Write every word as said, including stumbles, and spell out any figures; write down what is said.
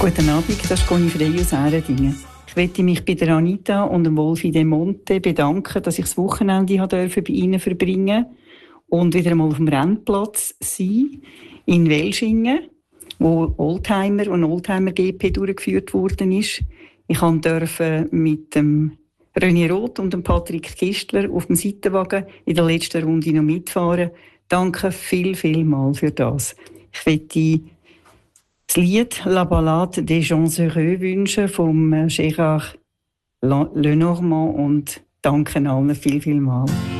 Guten Abend, das ist Conny Frey aus Äredingen. Ich möchte mich bei der Anita und dem Wolfi De Monte bedanken, dass ich das Wochenende bei Ihnen verbringen durfte und wieder einmal auf dem Rennplatz sein in Welschingen, wo Oldtimer und Oldtimer G P durchgeführt worden ist. Ich durfte mit dem René Roth und dem Patrick Kistler auf dem Seitenwagen in der letzten Runde noch mitfahren. Danke viel, viel mal für das. Ich möchte das Lied «La Ballade des gens heureux» wünschen vom Gérard Lenormand und danke allen viel, viel mal.